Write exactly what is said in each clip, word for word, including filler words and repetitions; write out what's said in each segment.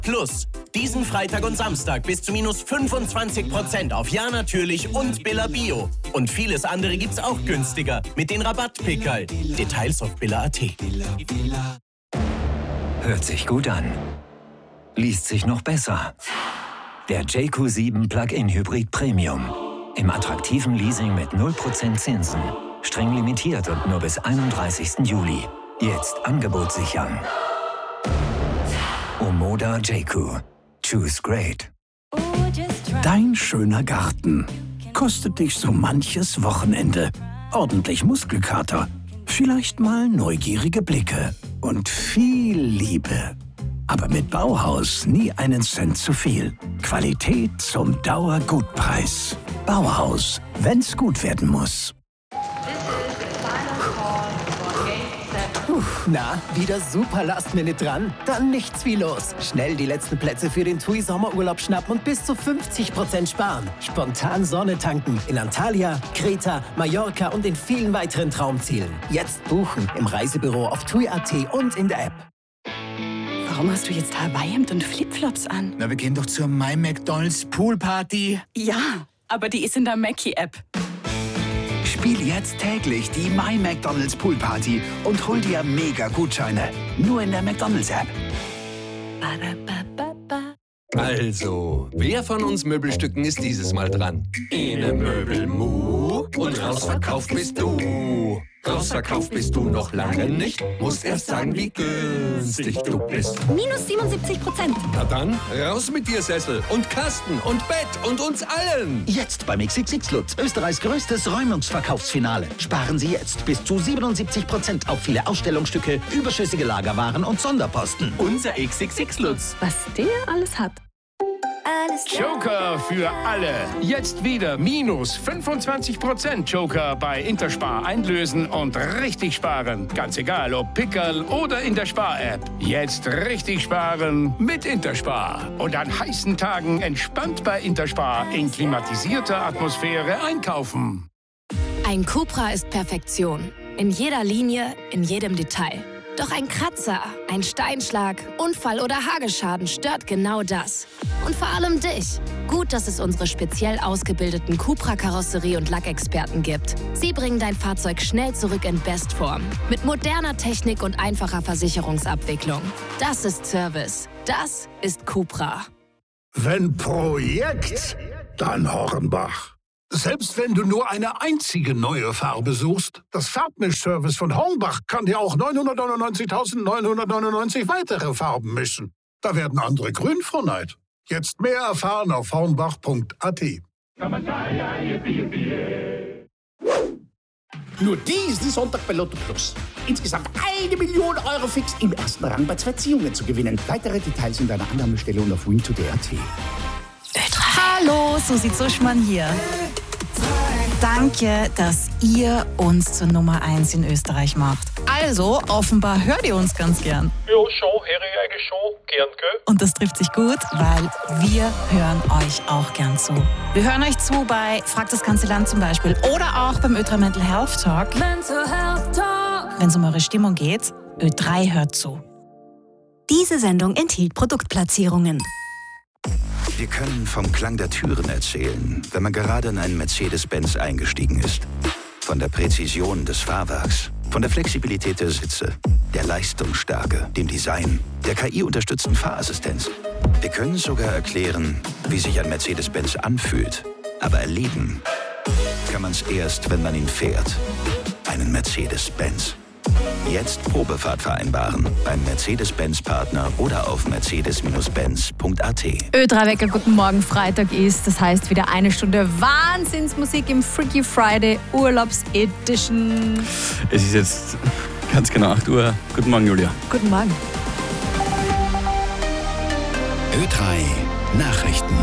Plus, diesen Freitag und Samstag bis zu minus fünfundzwanzig Prozent auf Ja Natürlich und Billa Bio. Und vieles andere gibt's auch günstiger mit den Rabattpickerl. Details auf billa punkt at. Hört sich gut an. Liest sich noch besser. Der J Q sieben Plug-in Hybrid Premium. Im attraktiven Leasing mit null Prozent Zinsen. Streng limitiert und nur bis einunddreißigsten Juli. Jetzt Angebot sichern. Omoda J Q. Choose great. Dein schöner Garten kostet dich so manches Wochenende. Ordentlich Muskelkater, vielleicht mal neugierige Blicke und viel Liebe. Aber mit Bauhaus nie einen Cent zu viel. Qualität zum Dauergutpreis. Bauhaus, wenn's gut werden muss. Puh, na, wieder super Last-Minute dran? Dann nichts wie los. Schnell die letzten Plätze für den TUI Sommerurlaub schnappen und bis zu fünfzig Prozent sparen. Spontan Sonne tanken in Antalya, Kreta, Mallorca und in vielen weiteren Traumzielen. Jetzt buchen im Reisebüro auf tui punkt at und in der App. Warum hast du jetzt Hawaii-Hemd und Flipflops an? Na, wir gehen doch zur My McDonald's Poolparty. Ja, aber die ist in der Mackie-App. Spiel jetzt täglich die My McDonald's Poolparty und hol dir Mega-Gutscheine. Nur in der McDonald's-App. Also, wer von uns Möbelstücken ist dieses Mal dran? Ene Möbelmu und rausverkauft bist du. Rausverkauft bist du noch lange nicht. Musst erst sagen, wie günstig du bist. Minus siebenundsiebzig Prozent. Na dann, raus mit dir, Sessel und Kasten und Bett und uns allen. Jetzt beim X X X Lutz, Österreichs größtes Räumungsverkaufsfinale. Sparen Sie jetzt bis zu siebenundsiebzig Prozent auf viele Ausstellungsstücke, überschüssige Lagerwaren und Sonderposten. Unser X X X Lutz. Was der alles hat. Joker für alle. Jetzt wieder minus fünfundzwanzig Prozent Joker bei Interspar einlösen und richtig sparen. Ganz egal, ob Pickerl oder in der Spar-App. Jetzt richtig sparen mit Interspar. Und an heißen Tagen entspannt bei Interspar in klimatisierter Atmosphäre einkaufen. Ein Cupra ist Perfektion. In jeder Linie, in jedem Detail. Doch ein Kratzer, ein Steinschlag, Unfall oder Hagelschaden stört genau das. Und vor allem dich. Gut, dass es unsere speziell ausgebildeten Cupra-Karosserie- und Lackexperten gibt. Sie bringen dein Fahrzeug schnell zurück in Bestform. Mit moderner Technik und einfacher Versicherungsabwicklung. Das ist Service. Das ist Cupra. Wenn Projekt, dann Hornbach. Selbst wenn du nur eine einzige neue Farbe suchst, das Farbmischservice von Hornbach kann dir auch neunhundertneunundneunzigtausendneunhundertneunundneunzig weitere Farben mischen. Da werden andere grün vor Neid. Jetzt mehr erfahren auf hornbach punkt at. Nur diesen Sonntag bei Lotto Plus. Insgesamt eine Million Euro fix im ersten Rang bei zwei Ziehungen zu gewinnen. Weitere Details in deiner Annahmestelle und auf win to day punkt at. Hallo, Susi Zuschmann hier. Danke, dass ihr uns zur Nummer eins in Österreich macht. Also, offenbar hört ihr uns ganz gern. Ja, schon, höre ich eigentlich schon gern, gell? Und das trifft sich gut, weil wir hören euch auch gern zu. Wir hören euch zu bei Frag das ganze Land zum Beispiel oder auch beim Ö drei Mental Health Talk. Mental Health Talk. Wenn es um eure Stimmung geht, Ö drei hört zu. Diese Sendung enthielt Produktplatzierungen. Wir können vom Klang der Türen erzählen, wenn man gerade in einen Mercedes-Benz eingestiegen ist. Von der Präzision des Fahrwerks, von der Flexibilität der Sitze, der Leistungsstärke, dem Design, der K I-unterstützten Fahrassistenz. Wir können sogar erklären, wie sich ein Mercedes-Benz anfühlt. Aber erleben kann man es erst, wenn man ihn fährt. Einen Mercedes-Benz. Jetzt Probefahrt vereinbaren beim Mercedes-Benz-Partner oder auf mercedes Benz punkt at. Ö drei Wecker, guten Morgen. Freitag ist, das heißt wieder eine Stunde Wahnsinnsmusik im Freaky Friday Urlaubs-Edition. Es ist jetzt ganz genau acht Uhr. Guten Morgen, Julia. Guten Morgen. Ö drei Nachrichten.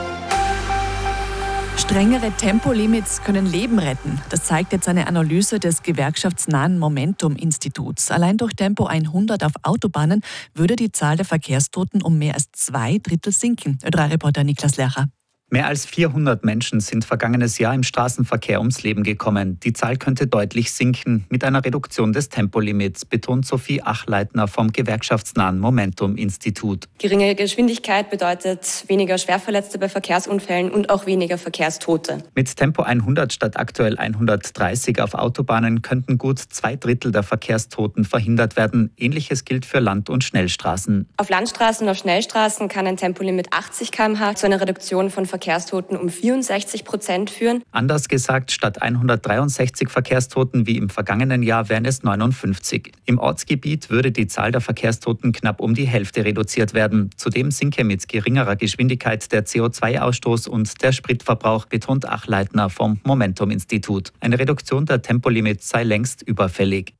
Strengere Tempolimits können Leben retten. Das zeigt jetzt eine Analyse des gewerkschaftsnahen Momentum-Instituts. Allein durch Tempo hundert auf Autobahnen würde die Zahl der Verkehrstoten um mehr als zwei Drittel sinken. Ö drei Reporter Niklas Lercher. Mehr als vierhundert Menschen sind vergangenes Jahr im Straßenverkehr ums Leben gekommen. Die Zahl könnte deutlich sinken mit einer Reduktion des Tempolimits, betont Sophie Achleitner vom gewerkschaftsnahen Momentum-Institut. Geringe Geschwindigkeit bedeutet weniger Schwerverletzte bei Verkehrsunfällen und auch weniger Verkehrstote. Mit Tempo hundert statt aktuell hundertdreißig auf Autobahnen könnten gut zwei Drittel der Verkehrstoten verhindert werden. Ähnliches gilt für Land- und Schnellstraßen. Auf Landstraßen und auf Schnellstraßen kann ein Tempolimit achtzig Kilometer pro Stunde zu einer Reduktion von Verkehrstoten um vierundsechzig Prozent führen. Anders gesagt, statt hundertdreiundsechzig Verkehrstoten wie im vergangenen Jahr wären es neunundfünfzig. Im Ortsgebiet würde die Zahl der Verkehrstoten knapp um die Hälfte reduziert werden. Zudem sinke mit geringerer Geschwindigkeit der C O zwei Ausstoß und der Spritverbrauch, betont Achleitner vom Momentum-Institut. Eine Reduktion der Tempolimits sei längst überfällig.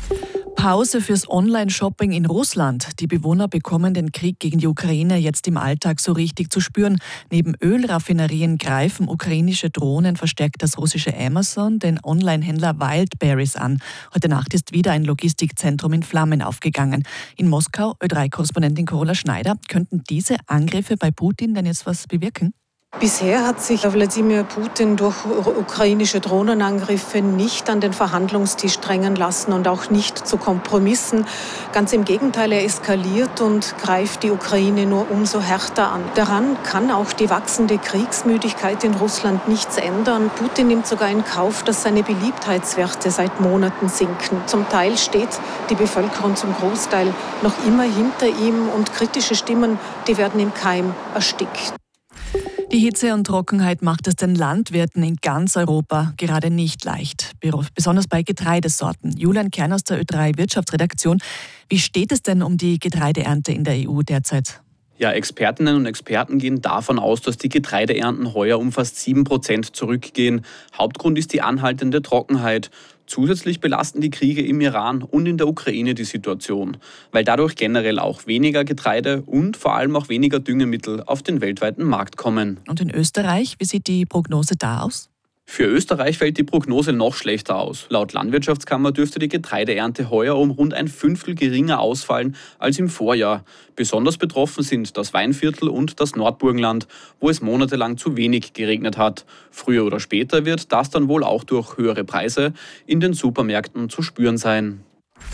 Pause fürs Online-Shopping in Russland. Die Bewohner bekommen den Krieg gegen die Ukraine jetzt im Alltag so richtig zu spüren. Neben Ölraffinerien greifen ukrainische Drohnen verstärkt das russische Amazon, den Online-Händler Wildberries an. Heute Nacht ist wieder ein Logistikzentrum in Flammen aufgegangen. In Moskau, Ö drei Korrespondentin Carola Schneider, könnten diese Angriffe bei Putin denn jetzt was bewirken? Bisher hat sich Wladimir Putin durch ukrainische Drohnenangriffe nicht an den Verhandlungstisch drängen lassen und auch nicht zu Kompromissen. Ganz im Gegenteil, er eskaliert und greift die Ukraine nur umso härter an. Daran kann auch die wachsende Kriegsmüdigkeit in Russland nichts ändern. Putin nimmt sogar in Kauf, dass seine Beliebtheitswerte seit Monaten sinken. Zum Teil steht die Bevölkerung zum Großteil noch immer hinter ihm und kritische Stimmen, die werden im Keim erstickt. Die Hitze und Trockenheit macht es den Landwirten in ganz Europa gerade nicht leicht, besonders bei Getreidesorten. Julian Kern aus der Ö drei Wirtschaftsredaktion. Wie steht es denn um die Getreideernte in der E U derzeit? Ja, Expertinnen und Experten gehen davon aus, dass die Getreideernten heuer um fast sieben Prozent zurückgehen. Hauptgrund ist die anhaltende Trockenheit. Zusätzlich belasten die Kriege im Iran und in der Ukraine die Situation, weil dadurch generell auch weniger Getreide und vor allem auch weniger Düngemittel auf den weltweiten Markt kommen. Und in Österreich, wie sieht die Prognose da aus? Für Österreich fällt die Prognose noch schlechter aus. Laut Landwirtschaftskammer dürfte die Getreideernte heuer um rund ein Fünftel geringer ausfallen als im Vorjahr. Besonders betroffen sind das Weinviertel und das Nordburgenland, wo es monatelang zu wenig geregnet hat. Früher oder später wird das dann wohl auch durch höhere Preise in den Supermärkten zu spüren sein.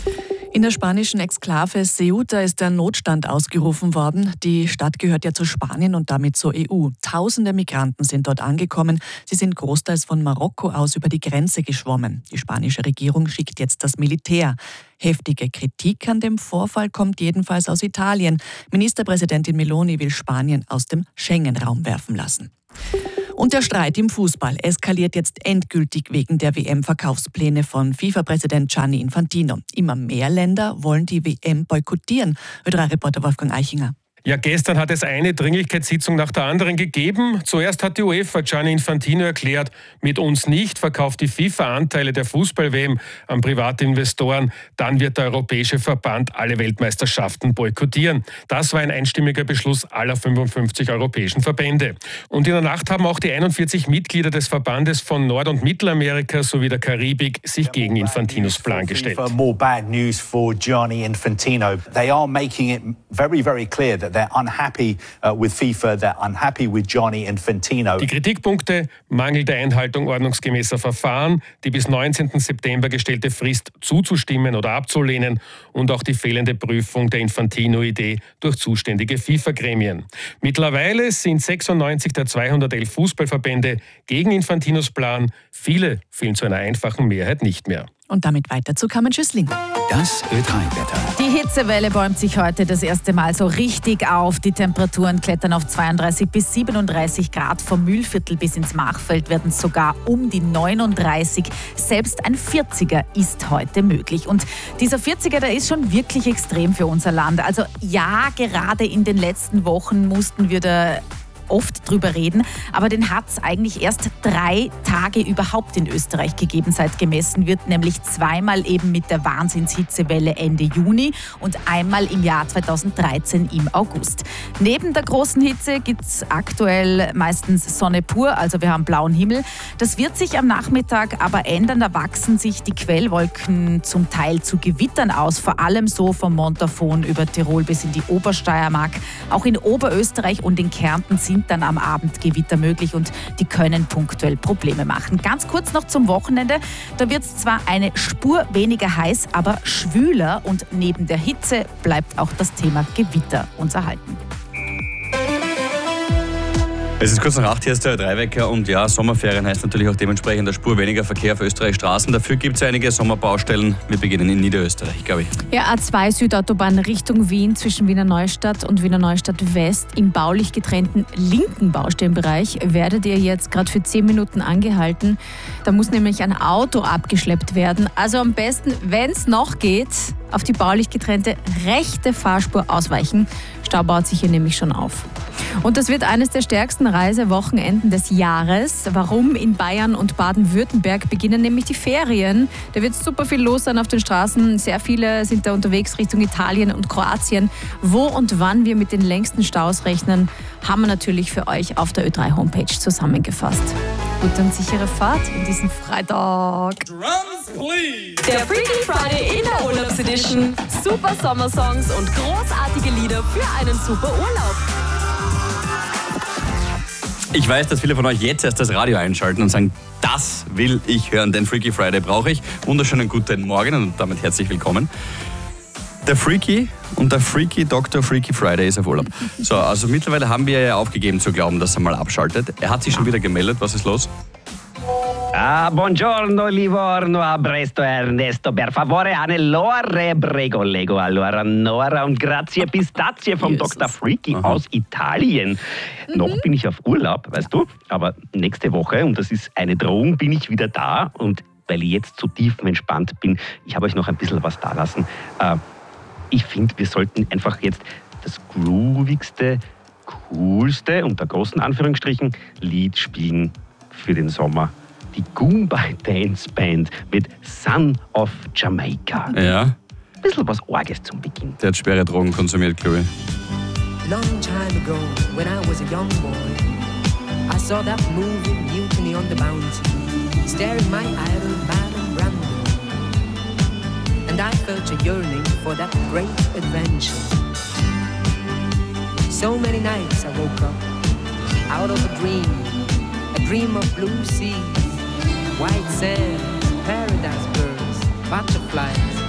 In der spanischen Exklave Ceuta ist der Notstand ausgerufen worden. Die Stadt gehört ja zu Spanien und damit zur E U. Tausende Migranten sind dort angekommen. Sie sind großteils von Marokko aus über die Grenze geschwommen. Die spanische Regierung schickt jetzt das Militär. Heftige Kritik an dem Vorfall kommt jedenfalls aus Italien. Ministerpräsidentin Meloni will Spanien aus dem Schengen-Raum werfen lassen. Und der Streit im Fußball eskaliert jetzt endgültig wegen der W M-Verkaufspläne von FIFA-Präsident Gianni Infantino. Immer mehr Länder wollen die W M boykottieren. Ö drei Reporter Wolfgang Eichinger. Ja, gestern hat es eine Dringlichkeitssitzung nach der anderen gegeben. Zuerst hat die UEFA Gianni Infantino erklärt, mit uns nicht, verkauft die FIFA Anteile der Fußball-W M an private Investoren. Dann wird der Europäische Verband alle Weltmeisterschaften boykottieren. Das war ein einstimmiger Beschluss aller fünfundfünfzig europäischen Verbände. Und in der Nacht haben auch die einundvierzig Mitglieder des Verbandes von Nord- und Mittelamerika sowie der Karibik sich gegen Infantinos Plan gestellt. More bad news for Gianni Infantino. They are making it very, very clear that they're unhappy uh, with FIFA, they're unhappy with Gianni Infantino. Die Kritikpunkte: mangelnde Einhaltung ordnungsgemäßer Verfahren, die bis neunzehnten September gestellte Frist zuzustimmen oder abzulehnen und auch die fehlende Prüfung der Infantino-Idee durch zuständige FIFA-Gremien. Mittlerweile sind sechsundneunzig der zweihundertelf Fußballverbände gegen Infantinos Plan. Viele fielen zu einer einfachen Mehrheit nicht mehr. Und damit weiter zu Carmen Schüssling. Das Ö drei Wetter. Die Hitzewelle bäumt sich heute das erste Mal so richtig auf. Die Temperaturen klettern auf zweiunddreißig bis siebenunddreißig Grad. Vom Mühlviertel bis ins Machfeld werden es sogar um die neununddreißig. Selbst ein vierziger ist heute möglich. Und dieser vierziger, der ist schon wirklich extrem für unser Land. Also ja, gerade in den letzten Wochen mussten wir da oft drüber reden, aber den hat es eigentlich erst drei Tage überhaupt in Österreich gegeben, seit gemessen wird, nämlich zweimal eben mit der Wahnsinnshitzewelle Ende Juni und einmal im Jahr zweitausenddreizehn im August. Neben der großen Hitze gibt es aktuell meistens Sonne pur, also wir haben blauen Himmel. Das wird sich am Nachmittag aber ändern, da wachsen sich die Quellwolken zum Teil zu Gewittern aus, vor allem so vom Montafon über Tirol bis in die Obersteiermark. Auch in Oberösterreich und in Kärnten sind sind dann am Abend Gewitter möglich und die können punktuell Probleme machen. Ganz kurz noch zum Wochenende. Da wird es zwar eine Spur weniger heiß, aber schwüler und neben der Hitze bleibt auch das Thema Gewitter uns erhalten. Es ist kurz nach acht, hier ist der drei Wecker und ja, Sommerferien heißt natürlich auch dementsprechend eine Spur weniger Verkehr auf Österreichs Straßen. Dafür gibt es einige Sommerbaustellen. Wir beginnen in Niederösterreich, glaube ich. Ja, A zwei Südautobahn Richtung Wien zwischen Wiener Neustadt und Wiener Neustadt West im baulich getrennten linken Baustellenbereich werdet ihr jetzt gerade für zehn Minuten angehalten. Da muss nämlich ein Auto abgeschleppt werden. Also am besten, wenn es noch geht, auf die baulich getrennte rechte Fahrspur ausweichen. Stau baut sich hier nämlich schon auf. Und das wird eines der stärksten Reisewochenenden des Jahres. Warum? In Bayern und Baden-Württemberg beginnen nämlich die Ferien. Da wird super viel los sein auf den Straßen. Sehr viele sind da unterwegs Richtung Italien und Kroatien. Wo und wann wir mit den längsten Staus rechnen, haben wir natürlich für euch auf der Ö drei Homepage zusammengefasst. Gute und sichere Fahrt in diesem Freitag. Drums, please. Der Freaky Friday in der Urlaubsedition. Super Sommersongs und großartige Lieder für einen super Urlaub. Ich weiß, dass viele von euch jetzt erst das Radio einschalten und sagen, das will ich hören, den Freaky Friday brauche ich. Wunderschönen guten Morgen und damit herzlich willkommen. Der Freaky und der Freaky Doktor Freaky Friday ist auf Urlaub. So, also mittlerweile haben wir ja aufgegeben zu glauben, dass er mal abschaltet. Er hat sich schon wieder gemeldet. Was ist los? Ah, buongiorno, Livorno, a presto Ernesto, per favore, Annelore, prego, Lego, allora, Nora und grazie Pistazie vom Jesus. Doktor Freaky Aha. aus Italien. Mhm. Noch bin ich auf Urlaub, weißt du, aber nächste Woche, und das ist eine Drohung, bin ich wieder da und weil ich jetzt so tiefenentspannt bin, ich habe euch noch ein bisschen was da lassen. Äh, ich finde, wir sollten einfach jetzt das groovigste, coolste, unter großen Anführungsstrichen, Lied spielen für den Sommer. Die Goomba Dance Band mit Son of Jamaica. Ja. Ein bisschen was Orges zum Beginn. Der hat schwere Drogen konsumiert, glaube ich. Long time ago, when I was a young boy, I saw that movie Mutiny on the Bounty, staring my idol Marlon Brando. And I felt a yearning for that great adventure. So many nights I woke up, out of a dream, a dream of blue seas, white sand, paradise birds, butterflies.